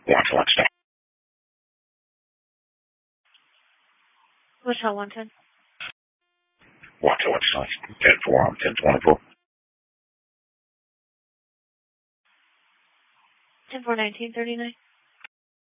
Watch, stop. Hotel 110. Watch, stop. 10-4, I'm 10-24. 10-4, 1939.